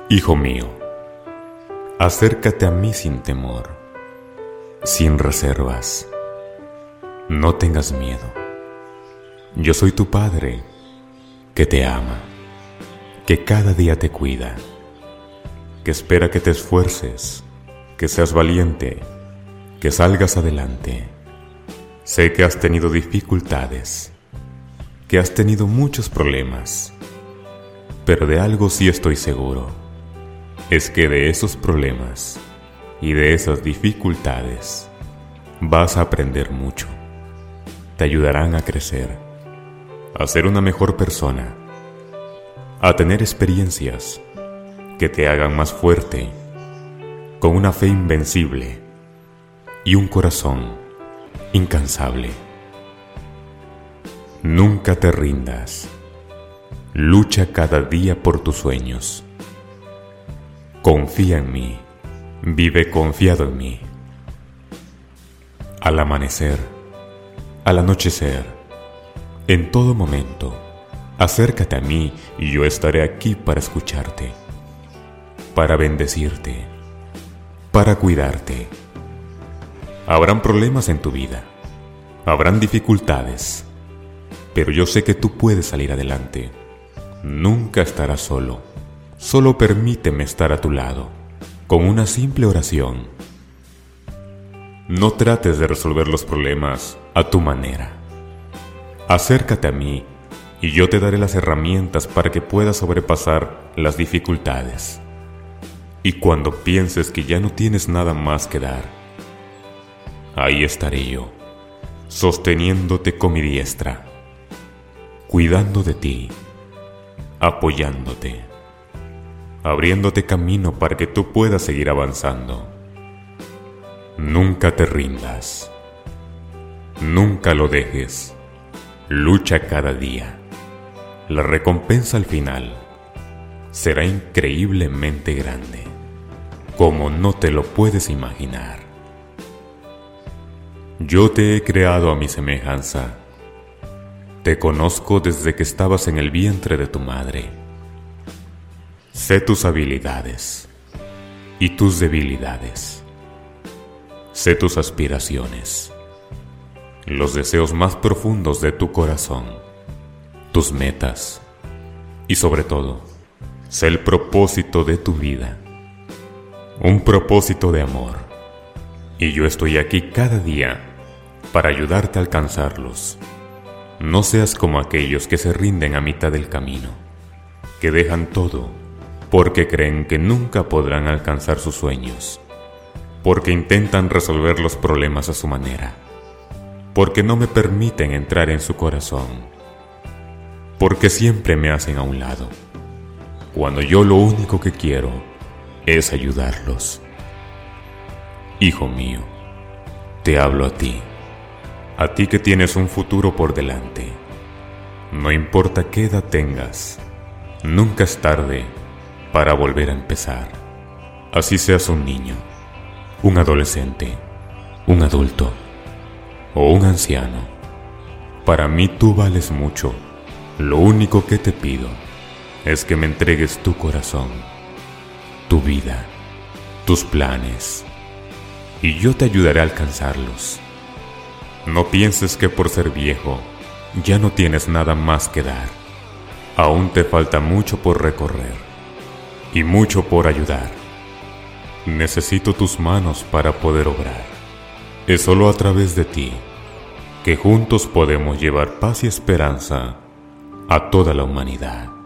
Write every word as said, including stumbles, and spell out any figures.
Hijo mío, acércate a mí sin temor, sin reservas. No tengas miedo. Yo soy tu Padre, que te ama, que cada día te cuida, que espera que te esfuerces, que seas valiente, que salgas adelante. Sé que has tenido dificultades, que has tenido muchos problemas, pero de algo sí estoy seguro. Es que de esos problemas y de esas dificultades vas a aprender mucho. Te ayudarán a crecer, a ser una mejor persona, a tener experiencias que te hagan más fuerte, con una fe invencible y un corazón incansable. Nunca te rindas. Lucha cada día por tus sueños. Confía en mí, vive confiado en mí. Al amanecer, al anochecer, en todo momento, acércate a mí y yo estaré aquí para escucharte, para bendecirte, para cuidarte. Habrán problemas en tu vida, habrán dificultades, pero yo sé que tú puedes salir adelante. Nunca estarás solo. Solo permíteme estar a tu lado, con una simple oración. No trates de resolver los problemas a tu manera. Acércate a mí y yo te daré las herramientas para que puedas sobrepasar las dificultades. Y cuando pienses que ya no tienes nada más que dar, ahí estaré yo, sosteniéndote con mi diestra, cuidando de ti, apoyándote, abriéndote camino para que tú puedas seguir avanzando. Nunca te rindas. Nunca lo dejes. Lucha cada día. La recompensa al final será increíblemente grande, como no te lo puedes imaginar. Yo te he creado a mi semejanza. Te conozco desde que estabas en el vientre de tu madre. Sé tus habilidades y tus debilidades. Sé tus aspiraciones, los deseos más profundos de tu corazón, tus metas y sobre todo, sé el propósito de tu vida, un propósito de amor. Y yo estoy aquí cada día para ayudarte a alcanzarlos. No seas como aquellos que se rinden a mitad del camino, que dejan todo porque creen que nunca podrán alcanzar sus sueños, porque intentan resolver los problemas a su manera, porque no me permiten entrar en su corazón, porque siempre me hacen a un lado, cuando yo lo único que quiero es ayudarlos. Hijo mío, te hablo a ti, a ti que tienes un futuro por delante. No importa qué edad tengas, nunca es tarde para volver a empezar. Así seas un niño, un adolescente, un adulto o un anciano. Para mí tú vales mucho. Lo único que te pido es que me entregues tu corazón, tu vida, tus planes, y yo te ayudaré a alcanzarlos. No pienses que por ser viejo ya no tienes nada más que dar. Aún te falta mucho por recorrer y mucho por ayudar. Necesito tus manos para poder obrar. Es solo a través de ti que juntos podemos llevar paz y esperanza a toda la humanidad.